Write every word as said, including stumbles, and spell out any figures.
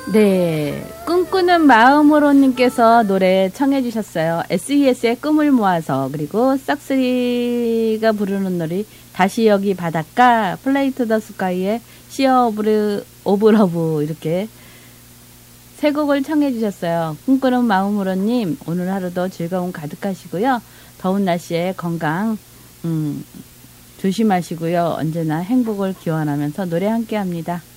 네, 꿈꾸는 마음으로님께서 노래 청해 주셨어요. 에스이에스의 꿈을 모아서, 그리고 싹스리가 부르는 노래 다시 여기 바닷가, 플레이 투 더 스카이의 시어 오브 오브 러브, 이렇게 세 곡을 청해 주셨어요. 꿈꾸는 마음으로님, 오늘 하루도 즐거움 가득하시고요. 더운 날씨에 건강 음, 조심하시고요. 언제나 행복을 기원하면서 노래 함께 합니다.